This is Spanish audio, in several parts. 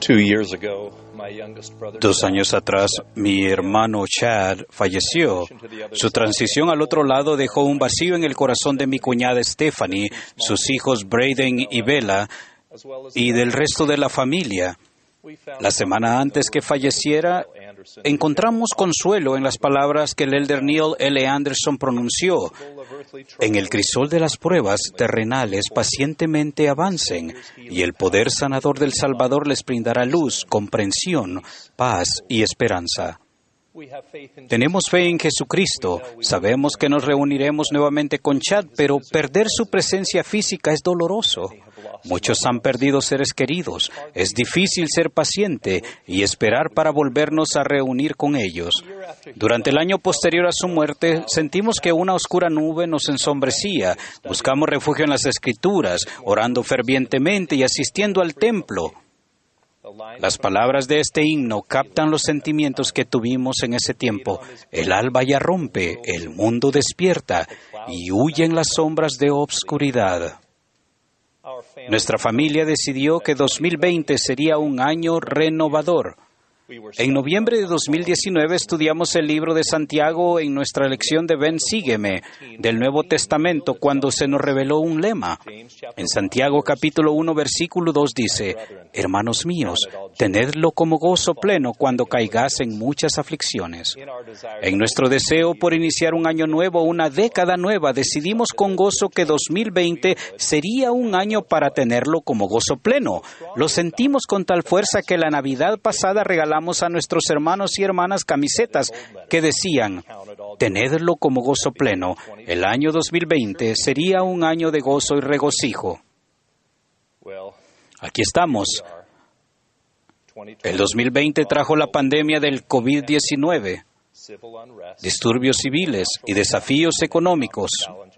2 años atrás, mi hermano Chad falleció. Su transición al otro lado dejó un vacío en el corazón de mi cuñada Stephanie, sus hijos Braden y Bella, y del resto de la familia. La semana antes que falleciera, encontramos consuelo en las palabras que el elder Neil L. Anderson pronunció. En el crisol de las pruebas terrenales pacientemente avancen, y el poder sanador del Salvador les brindará luz, comprensión, paz y esperanza. Tenemos fe en Jesucristo. Sabemos que nos reuniremos nuevamente con Chad, pero perder su presencia física es doloroso. Muchos han perdido seres queridos. Es difícil ser paciente y esperar para volvernos a reunir con ellos. Durante el año posterior a su muerte, sentimos que una oscura nube nos ensombrecía. Buscamos refugio en las Escrituras, orando fervientemente y asistiendo al templo. Las palabras de este himno captan los sentimientos que tuvimos en ese tiempo. El alba ya rompe, el mundo despierta y huyen las sombras de obscuridad. Nuestra familia decidió que 2020 sería un año renovador. En noviembre de 2019 estudiamos el libro de Santiago en nuestra lección de Ven, sígueme, del Nuevo Testamento, cuando se nos reveló un lema. En Santiago capítulo 1, versículo 2 dice: Hermanos míos, tenedlo como gozo pleno cuando caigáis en muchas aflicciones. En nuestro deseo por iniciar un año nuevo, una década nueva, decidimos con gozo que 2020 sería un año para tenerlo como gozo pleno. Lo sentimos con tal fuerza que la Navidad pasada regalamos a nuestros hermanos y hermanas camisetas que decían: tenedlo como gozo pleno. El año 2020 sería un año de gozo y regocijo. Aquí estamos. El 2020 trajo la pandemia del COVID-19, disturbios civiles y desafíos económicos.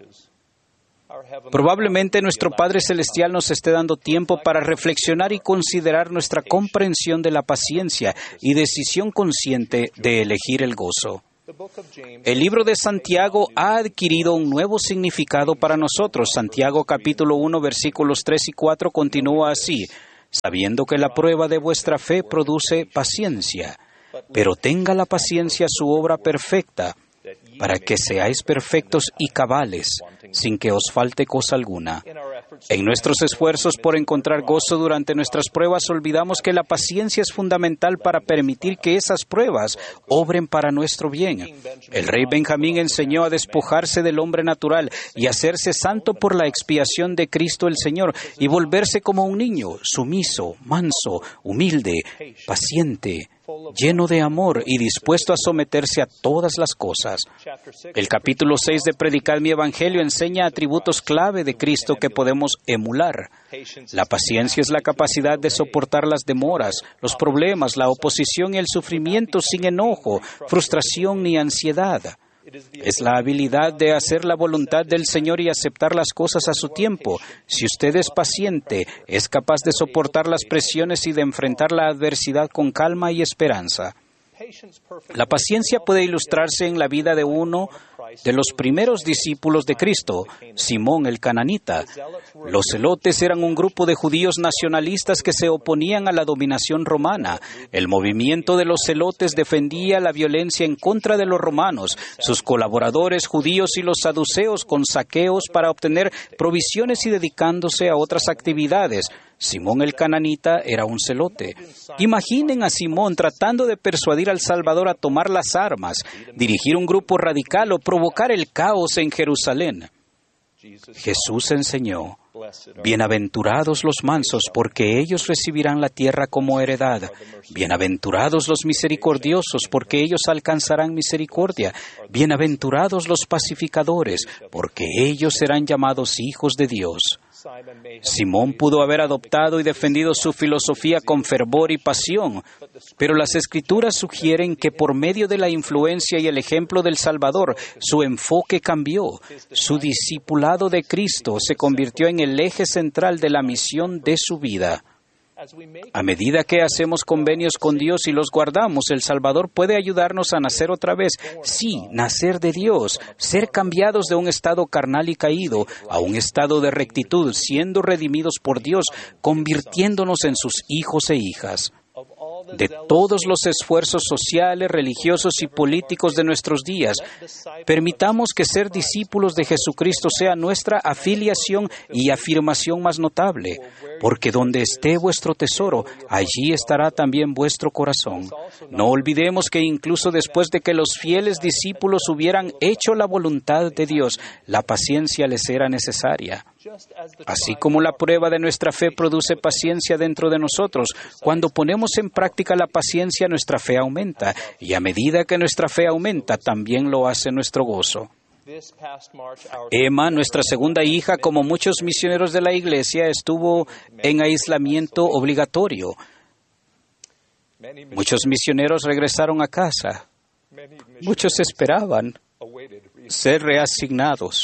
Probablemente nuestro Padre Celestial nos esté dando tiempo para reflexionar y considerar nuestra comprensión de la paciencia y decisión consciente de elegir el gozo. El libro de Santiago ha adquirido un nuevo significado para nosotros. Santiago capítulo 1, versículos 3 y 4 continúa así: sabiendo que la prueba de vuestra fe produce paciencia, pero tenga la paciencia su obra perfecta, para que seáis perfectos y cabales, sin que os falte cosa alguna. En nuestros esfuerzos por encontrar gozo durante nuestras pruebas, olvidamos que la paciencia es fundamental para permitir que esas pruebas obren para nuestro bien. El rey Benjamín enseñó a despojarse del hombre natural y hacerse santo por la expiación de Cristo el Señor, y volverse como un niño, sumiso, manso, humilde, paciente, lleno de amor y dispuesto a someterse a todas las cosas. El capítulo 6 de Predicad mi Evangelio enseña atributos clave de Cristo que podemos emular. La paciencia es la capacidad de soportar las demoras, los problemas, la oposición y el sufrimiento sin enojo, frustración ni ansiedad. Es la habilidad de hacer la voluntad del Señor y aceptar las cosas a su tiempo. Si usted es paciente, es capaz de soportar las presiones y de enfrentar la adversidad con calma y esperanza. La paciencia puede ilustrarse en la vida de uno de los primeros discípulos de Cristo, Simón el Cananita. Los celotes eran un grupo de judíos nacionalistas que se oponían a la dominación romana. El movimiento de los celotes defendía la violencia en contra de los romanos, sus colaboradores judíos y los saduceos con saqueos para obtener provisiones y dedicándose a otras actividades. Simón el Cananita era un celote. Imaginen a Simón tratando de persuadir al Salvador a tomar las armas, dirigir un grupo radical o provocar el caos en Jerusalén. Jesús enseñó: bienaventurados los mansos, porque ellos recibirán la tierra como heredad. Bienaventurados los misericordiosos, porque ellos alcanzarán misericordia. Bienaventurados los pacificadores, porque ellos serán llamados hijos de Dios. Simón pudo haber adoptado y defendido su filosofía con fervor y pasión, pero las Escrituras sugieren que por medio de la influencia y el ejemplo del Salvador, su enfoque cambió. Su discipulado de Cristo se convirtió en el eje central de la misión de su vida. A medida que hacemos convenios con Dios y los guardamos, el Salvador puede ayudarnos a nacer otra vez. Sí, nacer de Dios, ser cambiados de un estado carnal y caído a un estado de rectitud, siendo redimidos por Dios, convirtiéndonos en sus hijos e hijas. de todos los esfuerzos sociales, religiosos y políticos de nuestros días. Permitamos que ser discípulos de Jesucristo sea nuestra afiliación y afirmación más notable, porque donde esté vuestro tesoro, allí estará también vuestro corazón. No olvidemos que incluso después de que los fieles discípulos hubieran hecho la voluntad de Dios, la paciencia les era necesaria. Así como la prueba de nuestra fe produce paciencia dentro de nosotros, cuando ponemos en práctica la paciencia, nuestra fe aumenta, y a medida que nuestra fe aumenta, también lo hace nuestro gozo. Emma, nuestra segunda hija, como muchos misioneros de la Iglesia, estuvo en aislamiento obligatorio. Muchos misioneros regresaron a casa. Muchos esperaban ser reasignados.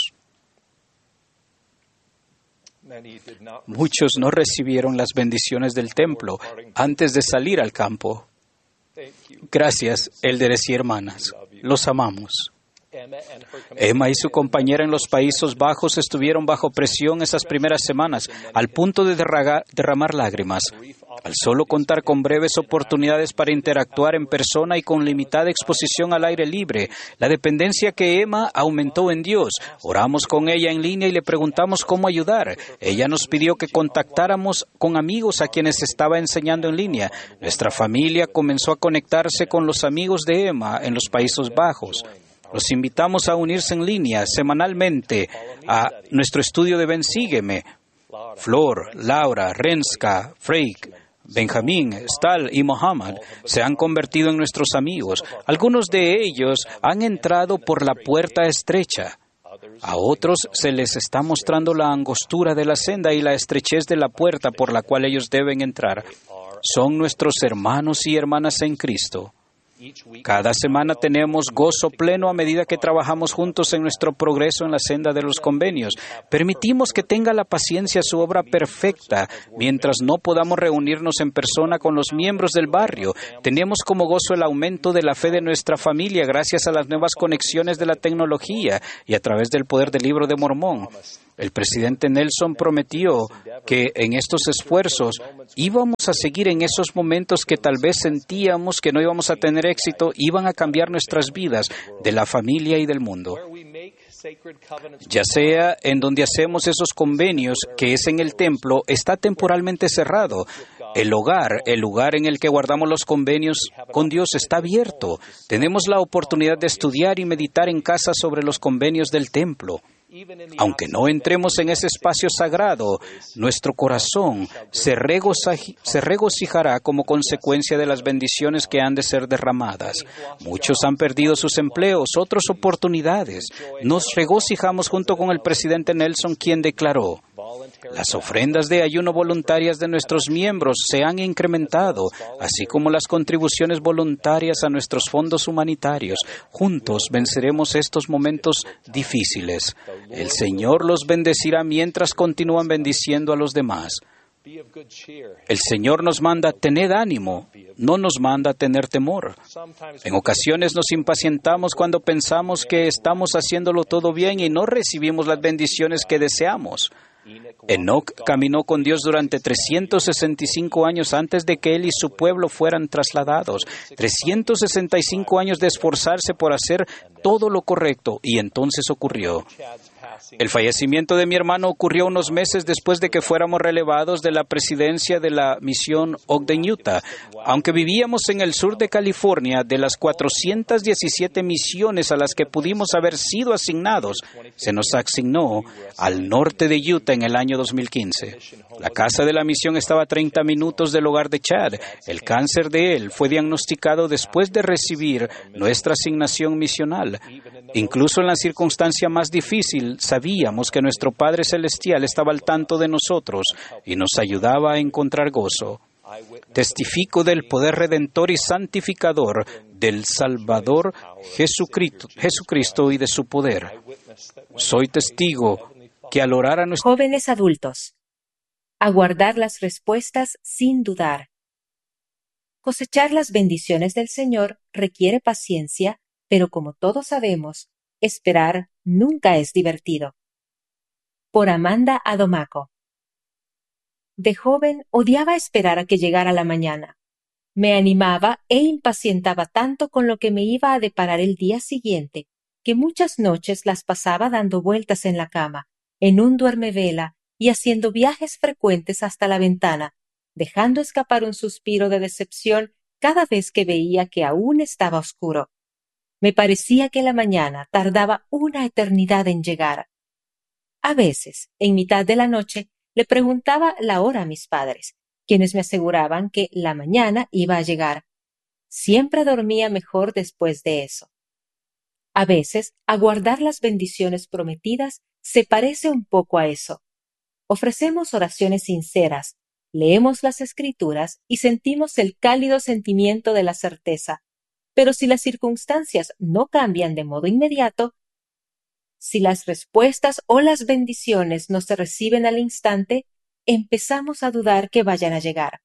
Muchos no recibieron las bendiciones del templo antes de salir al campo. Gracias, élderes y hermanas. Los amamos. Emma y su compañera en los Países Bajos estuvieron bajo presión esas primeras semanas, al punto de derramar lágrimas. Al solo contar con breves oportunidades para interactuar en persona y con limitada exposición al aire libre, la dependencia que Emma aumentó en Dios. Oramos con ella en línea y le preguntamos cómo ayudar. Ella nos pidió que contactáramos con amigos a quienes estaba enseñando en línea. Nuestra familia comenzó a conectarse con los amigos de Emma en los Países Bajos. Los invitamos a unirse en línea semanalmente a nuestro estudio de Ven Sígueme. Flor, Laura, Renska, Freik, Benjamín, Stal y Mohammed se han convertido en nuestros amigos. Algunos de ellos han entrado por la puerta estrecha. A otros se les está mostrando la angostura de la senda y la estrechez de la puerta por la cual ellos deben entrar. Son nuestros hermanos y hermanas en Cristo. Cada semana tenemos gozo pleno a medida que trabajamos juntos en nuestro progreso en la senda de los convenios. Permitimos que tenga la paciencia su obra perfecta mientras no podamos reunirnos en persona con los miembros del barrio. Tenemos como gozo el aumento de la fe de nuestra familia gracias a las nuevas conexiones de la tecnología y a través del poder del Libro de Mormón. El presidente Nelson prometió que en estos esfuerzos íbamos a seguir en esos momentos que tal vez sentíamos que no íbamos a tener éxito, iban a cambiar nuestras vidas, de la familia y del mundo. Ya sea en donde hacemos esos convenios, que es en el templo, está temporalmente cerrado. El lugar en el que guardamos los convenios con Dios está abierto. Tenemos la oportunidad de estudiar y meditar en casa sobre los convenios del templo. Aunque no entremos en ese espacio sagrado, nuestro corazón se regocijará como consecuencia de las bendiciones que han de ser derramadas. Muchos han perdido sus empleos, otras oportunidades. Nos regocijamos junto con el presidente Nelson, quien declaró: las ofrendas de ayuno voluntarias de nuestros miembros se han incrementado, así como las contribuciones voluntarias a nuestros fondos humanitarios. Juntos venceremos estos momentos difíciles. El Señor los bendecirá mientras continúan bendiciendo a los demás. El Señor nos manda tened ánimo, no nos manda tener temor. En ocasiones nos impacientamos cuando pensamos que estamos haciéndolo todo bien y no recibimos las bendiciones que deseamos. Enoc caminó con Dios durante 365 años antes de que él y su pueblo fueran trasladados. 365 años de esforzarse por hacer todo lo correcto, y entonces ocurrió. El fallecimiento de mi hermano ocurrió unos meses después de que fuéramos relevados de la presidencia de la misión Ogden, Utah. Aunque vivíamos en el sur de California, de las 417 misiones a las que pudimos haber sido asignados, se nos asignó al norte de Utah en el año 2015. La casa de la misión estaba a 30 minutos del hogar de Chad. El cáncer de él fue diagnosticado después de recibir nuestra asignación misional. Incluso en la circunstancia más difícil, sabíamos que nuestro Padre Celestial estaba al tanto de nosotros y nos ayudaba a encontrar gozo. Testifico del poder redentor y santificador del Salvador Jesucristo y de su poder. Soy testigo que al orar a nuestros jóvenes adultos, aguardar las respuestas sin dudar. Cosechar las bendiciones del Señor requiere paciencia, pero como todos sabemos, esperar nunca es divertido. Por Amanda Adomaco. De joven odiaba esperar a que llegara la mañana. Me animaba e impacientaba tanto con lo que me iba a deparar el día siguiente, que muchas noches las pasaba dando vueltas en la cama, en un duermevela y haciendo viajes frecuentes hasta la ventana, dejando escapar un suspiro de decepción cada vez que veía que aún estaba oscuro. Me parecía que la mañana tardaba una eternidad en llegar. A veces, en mitad de la noche, le preguntaba la hora a mis padres, quienes me aseguraban que la mañana iba a llegar. Siempre dormía mejor después de eso. A veces, aguardar las bendiciones prometidas se parece un poco a eso. Ofrecemos oraciones sinceras, leemos las Escrituras y sentimos el cálido sentimiento de la certeza. Pero si las circunstancias no cambian de modo inmediato, si las respuestas o las bendiciones no se reciben al instante, empezamos a dudar que vayan a llegar.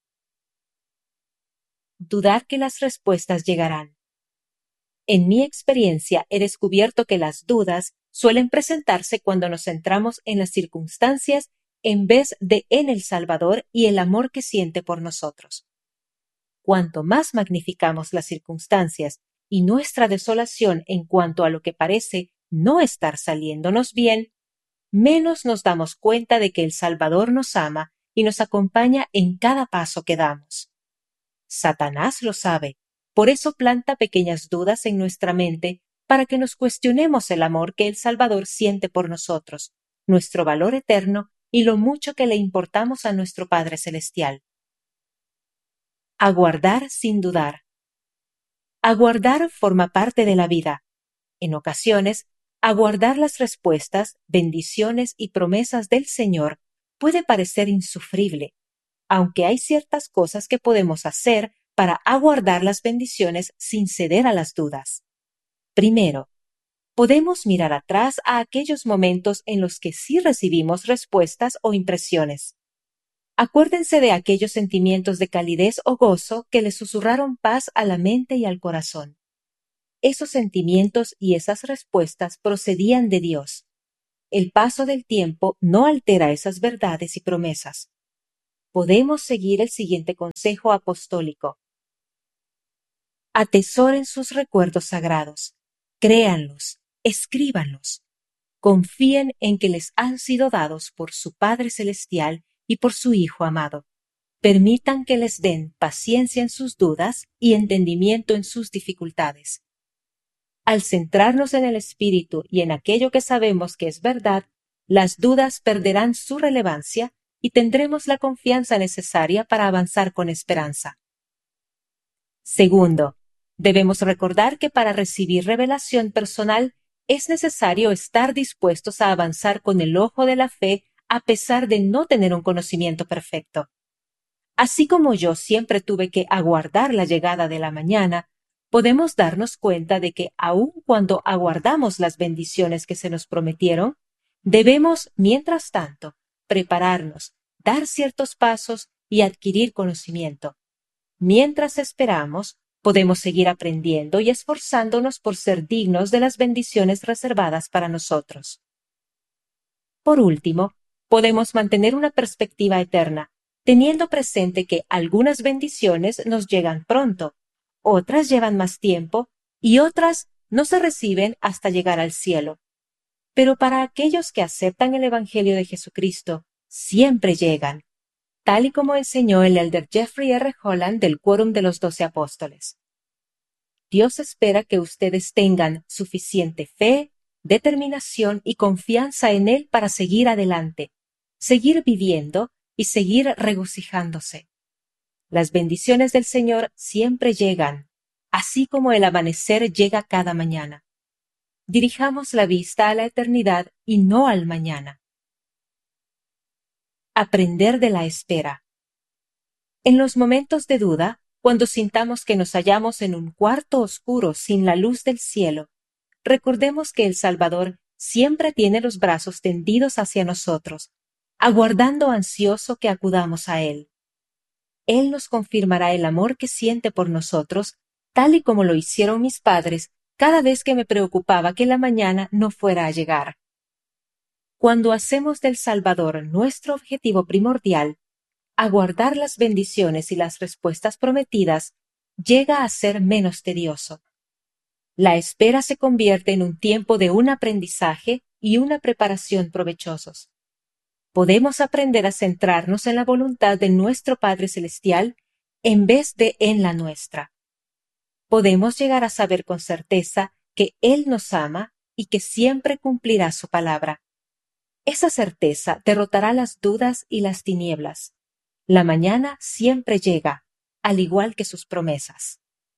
Dudar que las respuestas llegarán. En mi experiencia he descubierto que las dudas suelen presentarse cuando nos centramos en las circunstancias en vez de en el Salvador y el amor que siente por nosotros. Cuanto más magnificamos las circunstancias y nuestra desolación en cuanto a lo que parece no estar saliéndonos bien, menos nos damos cuenta de que el Salvador nos ama y nos acompaña en cada paso que damos. Satanás lo sabe, por eso planta pequeñas dudas en nuestra mente para que nos cuestionemos el amor que el Salvador siente por nosotros, nuestro valor eterno y lo mucho que le importamos a nuestro Padre Celestial. Aguardar sin dudar. Aguardar forma parte de la vida. En ocasiones, aguardar las respuestas, bendiciones y promesas del Señor puede parecer insufrible, aunque hay ciertas cosas que podemos hacer para aguardar las bendiciones sin ceder a las dudas. Primero, podemos mirar atrás a aquellos momentos en los que sí recibimos respuestas o impresiones. Acuérdense de aquellos sentimientos de calidez o gozo que le susurraron paz a la mente y al corazón. Esos sentimientos y esas respuestas procedían de Dios. El paso del tiempo no altera esas verdades y promesas. Podemos seguir el siguiente consejo apostólico. Atesoren sus recuerdos sagrados. Créanlos, escríbanlos. Confíen en que les han sido dados por su Padre Celestial y por su Hijo amado. Permitan que les den paciencia en sus dudas y entendimiento en sus dificultades. Al centrarnos en el Espíritu y en aquello que sabemos que es verdad, las dudas perderán su relevancia y tendremos la confianza necesaria para avanzar con esperanza. Segundo, debemos recordar que para recibir revelación personal es necesario estar dispuestos a avanzar con el ojo de la fe a pesar de no tener un conocimiento perfecto. Así como yo siempre tuve que aguardar la llegada de la mañana, podemos darnos cuenta de que aun cuando aguardamos las bendiciones que se nos prometieron, debemos, mientras tanto, prepararnos, dar ciertos pasos y adquirir conocimiento. Mientras esperamos, podemos seguir aprendiendo y esforzándonos por ser dignos de las bendiciones reservadas para nosotros. Por último, podemos mantener una perspectiva eterna, teniendo presente que algunas bendiciones nos llegan pronto, otras llevan más tiempo y otras no se reciben hasta llegar al cielo. Pero para aquellos que aceptan el Evangelio de Jesucristo, siempre llegan, tal y como enseñó el elder Jeffrey R. Holland del Quórum de los 12 Apóstoles. Dios espera que ustedes tengan suficiente fe, determinación y confianza en Él para seguir adelante, seguir viviendo y seguir regocijándose. Las bendiciones del Señor siempre llegan, así como el amanecer llega cada mañana. Dirijamos la vista a la eternidad y no al mañana. Aprender de la espera. En los momentos de duda, cuando sintamos que nos hallamos en un cuarto oscuro sin la luz del cielo, recordemos que el Salvador siempre tiene los brazos tendidos hacia nosotros, aguardando ansioso que acudamos a Él. Él nos confirmará el amor que siente por nosotros, tal y como lo hicieron mis padres cada vez que me preocupaba que la mañana no fuera a llegar. Cuando hacemos del Salvador nuestro objetivo primordial, aguardar las bendiciones y las respuestas prometidas llega a ser menos tedioso. La espera se convierte en un tiempo de un aprendizaje y una preparación provechosos. Podemos aprender a centrarnos en la voluntad de nuestro Padre Celestial en vez de en la nuestra. Podemos llegar a saber con certeza que Él nos ama y que siempre cumplirá su palabra. Esa certeza derrotará las dudas y las tinieblas. La mañana siempre llega, al igual que sus promesas.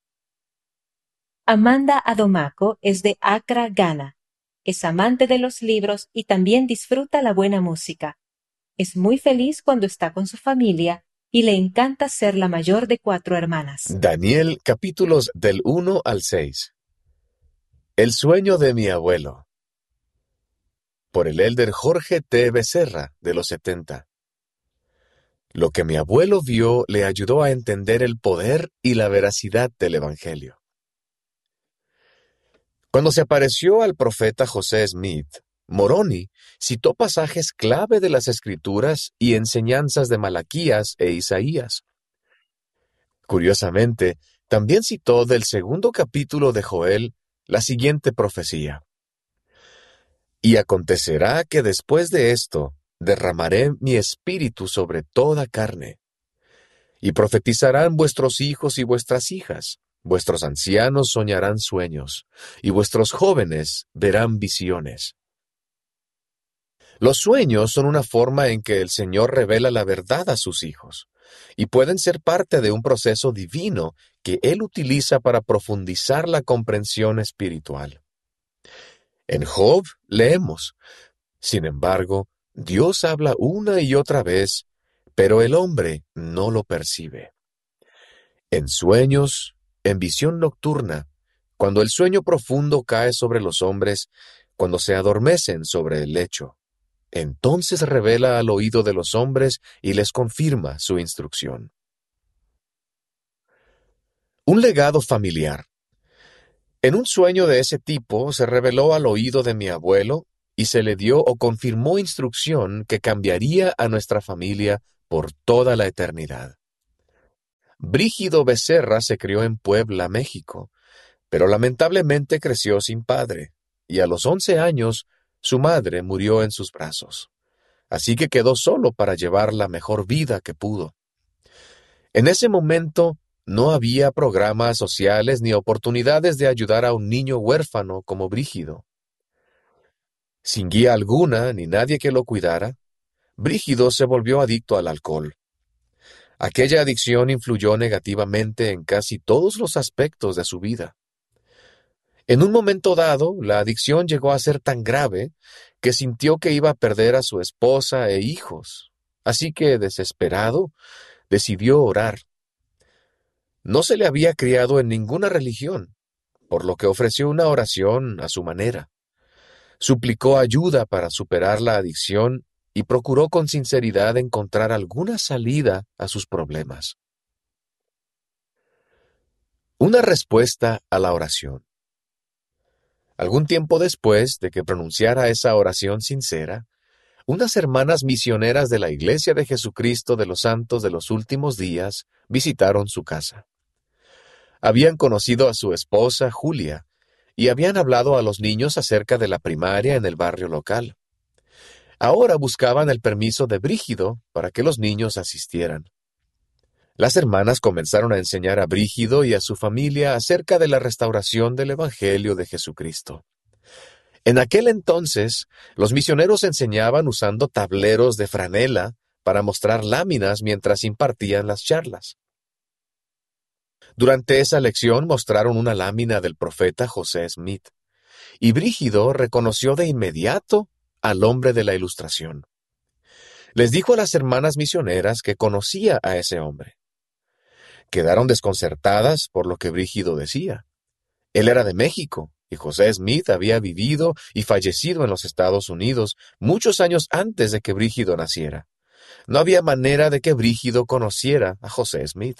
Amanda Adomako es de Accra, Ghana. Es amante de los libros y también disfruta la buena música. Es muy feliz cuando está con su familia y le encanta ser la mayor de 4 hermanas. Daniel, capítulos del 1 al 6. El sueño de mi abuelo. Por el elder Jorge T. Becerra, de los 70. Lo que mi abuelo vio le ayudó a entender el poder y la veracidad del Evangelio. Cuando se apareció al profeta José Smith, Moroni citó pasajes clave de las Escrituras y enseñanzas de Malaquías e Isaías. Curiosamente, también citó del 2º capítulo de Joel la siguiente profecía. Y acontecerá que después de esto derramaré mi espíritu sobre toda carne. Y profetizarán vuestros hijos y vuestras hijas, vuestros ancianos soñarán sueños, y vuestros jóvenes verán visiones. Los sueños son una forma en que el Señor revela la verdad a sus hijos, y pueden ser parte de un proceso divino que Él utiliza para profundizar la comprensión espiritual. En Job leemos, sin embargo, Dios habla una y otra vez, pero el hombre no lo percibe. En sueños, en visión nocturna, cuando el sueño profundo cae sobre los hombres, cuando se adormecen sobre el lecho, entonces revela al oído de los hombres y les confirma su instrucción. Un legado familiar. En un sueño de ese tipo se reveló al oído de mi abuelo y se le dio o confirmó instrucción que cambiaría a nuestra familia por toda la eternidad. Brígido Becerra se crió en Puebla, México, pero lamentablemente creció sin padre, y a los 11 años su madre murió en sus brazos. Así que quedó solo para llevar la mejor vida que pudo. En ese momento no había programas sociales ni oportunidades de ayudar a un niño huérfano como Brígido. Sin guía alguna ni nadie que lo cuidara, Brígido se volvió adicto al alcohol. Aquella adicción influyó negativamente en casi todos los aspectos de su vida. En un momento dado, la adicción llegó a ser tan grave que sintió que iba a perder a su esposa e hijos. Así que, desesperado, decidió orar. No se le había criado en ninguna religión, por lo que ofreció una oración a su manera. Suplicó ayuda para superar la adicción y procuró con sinceridad encontrar alguna salida a sus problemas. Una respuesta a la oración. Algún tiempo después de que pronunciara esa oración sincera, unas hermanas misioneras de la Iglesia de Jesucristo de los Santos de los Últimos Días visitaron su casa. Habían conocido a su esposa, Julia, y habían hablado a los niños acerca de la primaria en el barrio local. Ahora buscaban el permiso de Brígido para que los niños asistieran. Las hermanas comenzaron a enseñar a Brígido y a su familia acerca de la restauración del Evangelio de Jesucristo. En aquel entonces, los misioneros enseñaban usando tableros de franela para mostrar láminas mientras impartían las charlas. Durante esa lección mostraron una lámina del profeta José Smith, y Brígido reconoció de inmediato al hombre de la ilustración. Les dijo a las hermanas misioneras que conocía a ese hombre. Quedaron desconcertadas por lo que Brígido decía. Él era de México, y José Smith había vivido y fallecido en los Estados Unidos muchos años antes de que Brígido naciera. No había manera de que Brígido conociera a José Smith.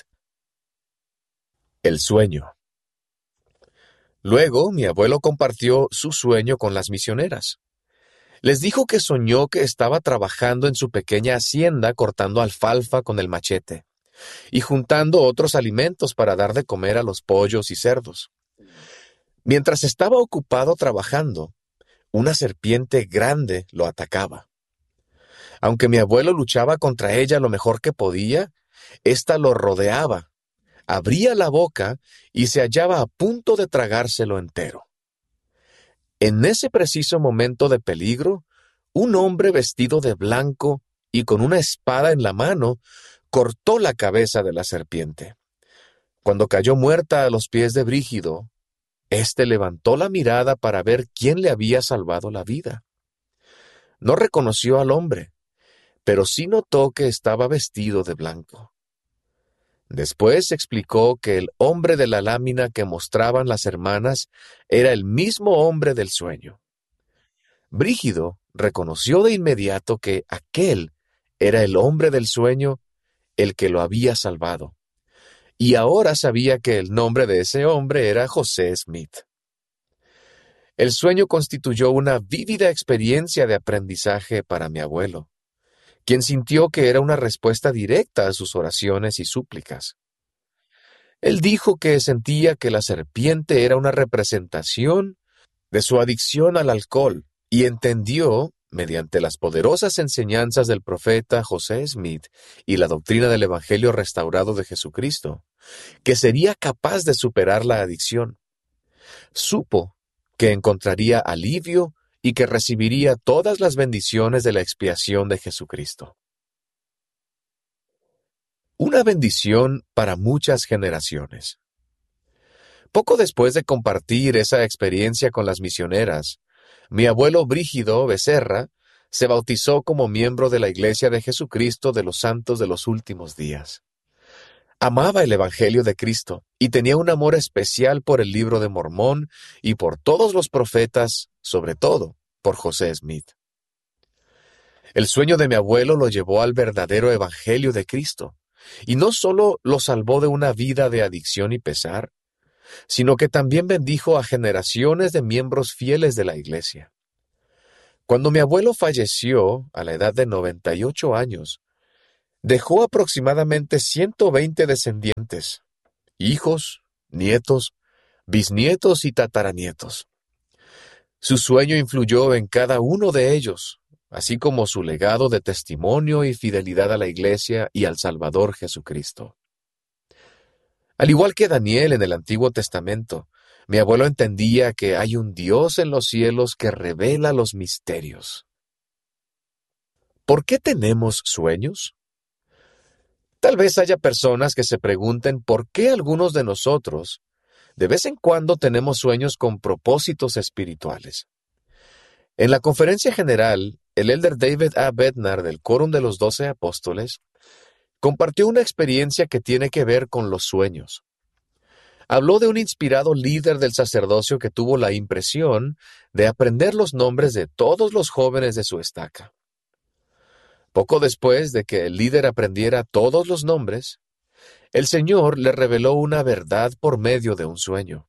El sueño. Luego, mi abuelo compartió su sueño con las misioneras. Les dijo que soñó que estaba trabajando en su pequeña hacienda cortando alfalfa con el machete, y juntando otros alimentos para dar de comer a los pollos y cerdos. Mientras estaba ocupado trabajando, una serpiente grande lo atacaba. Aunque mi abuelo luchaba contra ella lo mejor que podía, ésta lo rodeaba, abría la boca y se hallaba a punto de tragárselo entero. En ese preciso momento de peligro, un hombre vestido de blanco y con una espada en la mano cortó la cabeza de la serpiente. Cuando cayó muerta a los pies de Brígido, éste levantó la mirada para ver quién le había salvado la vida. No reconoció al hombre, pero sí notó que estaba vestido de blanco. Después explicó que el hombre de la lámina que mostraban las hermanas era el mismo hombre del sueño. Brígido reconoció de inmediato que aquel era el hombre del sueño, el que lo había salvado, y ahora sabía que el nombre de ese hombre era José Smith. El sueño constituyó una vívida experiencia de aprendizaje para mi abuelo, quien sintió que era una respuesta directa a sus oraciones y súplicas. Él dijo que sentía que la serpiente era una representación de su adicción al alcohol y entendió, mediante las poderosas enseñanzas del profeta José Smith y la doctrina del Evangelio restaurado de Jesucristo, que sería capaz de superar la adicción. Supo que encontraría alivio y que recibiría todas las bendiciones de la expiación de Jesucristo. Una bendición para muchas generaciones. Poco después de compartir esa experiencia con las misioneras, mi abuelo Brígido Becerra se bautizó como miembro de la Iglesia de Jesucristo de los Santos de los Últimos Días. Amaba el Evangelio de Cristo y tenía un amor especial por el Libro de Mormón y por todos los profetas, sobre todo por José Smith. El sueño de mi abuelo lo llevó al verdadero Evangelio de Cristo, y no solo lo salvó de una vida de adicción y pesar, sino que también bendijo a generaciones de miembros fieles de la Iglesia. Cuando mi abuelo falleció a la edad de 98 años, dejó aproximadamente 120 descendientes, hijos, nietos, bisnietos y tataranietos. Su sueño influyó en cada uno de ellos, así como su legado de testimonio y fidelidad a la Iglesia y al Salvador Jesucristo. Al igual que Daniel en el Antiguo Testamento, mi abuelo entendía que hay un Dios en los cielos que revela los misterios. ¿Por qué tenemos sueños? Tal vez haya personas que se pregunten por qué algunos de nosotros, de vez en cuando, tenemos sueños con propósitos espirituales. En la conferencia general, el elder David A. Bednar del Quórum de los 12 Apóstoles compartió una experiencia que tiene que ver con los sueños. Habló de un inspirado líder del sacerdocio que tuvo la impresión de aprender los nombres de todos los jóvenes de su estaca. Poco después de que el líder aprendiera todos los nombres, el Señor le reveló una verdad por medio de un sueño.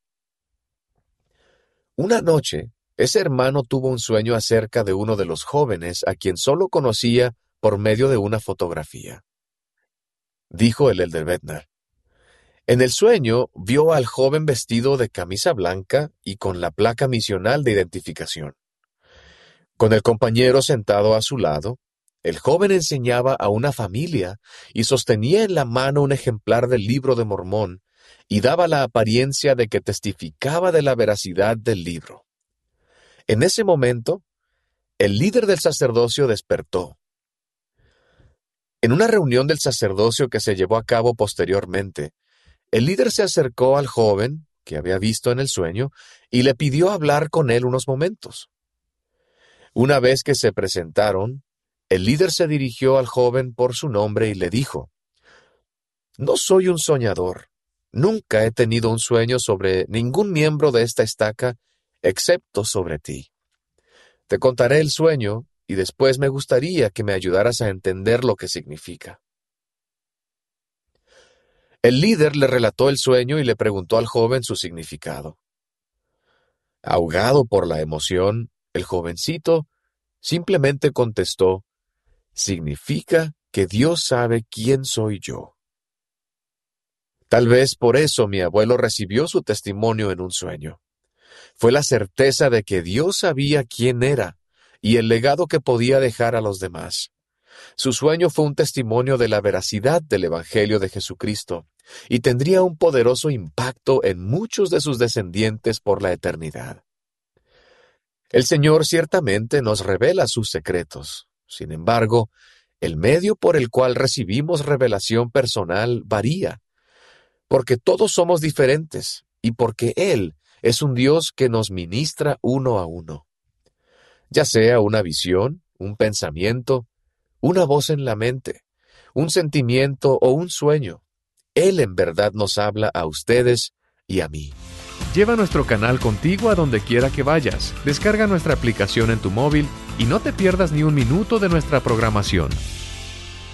Una noche, ese hermano tuvo un sueño acerca de uno de los jóvenes a quien solo conocía por medio de una fotografía. Dijo el elder Bednar. En el sueño vio al joven vestido de camisa blanca y con la placa misional de identificación. Con el compañero sentado a su lado, el joven enseñaba a una familia y sostenía en la mano un ejemplar del Libro de Mormón y daba la apariencia de que testificaba de la veracidad del libro. En ese momento, el líder del sacerdocio despertó. En una reunión del sacerdocio que se llevó a cabo posteriormente, el líder se acercó al joven, que había visto en el sueño, y le pidió hablar con él unos momentos. Una vez que se presentaron, el líder se dirigió al joven por su nombre y le dijo: «No soy un soñador. Nunca he tenido un sueño sobre ningún miembro de esta estaca, excepto sobre ti. Te contaré el sueño y después me gustaría que me ayudaras a entender lo que significa». El líder le relató el sueño y le preguntó al joven su significado. Ahogado por la emoción, el jovencito simplemente contestó: «Significa que Dios sabe quién soy yo». Tal vez por eso mi abuelo recibió su testimonio en un sueño. Fue la certeza de que Dios sabía quién era y el legado que podía dejar a los demás. Su sueño fue un testimonio de la veracidad del Evangelio de Jesucristo y tendría un poderoso impacto en muchos de sus descendientes por la eternidad. El Señor ciertamente nos revela sus secretos. Sin embargo, el medio por el cual recibimos revelación personal varía, porque todos somos diferentes y porque Él es un Dios que nos ministra uno a uno. Ya sea una visión, un pensamiento, una voz en la mente, un sentimiento o un sueño, Él en verdad nos habla a ustedes y a mí. Lleva nuestro canal contigo a donde quiera que vayas. Descarga nuestra aplicación en tu móvil y no te pierdas ni un minuto de nuestra programación.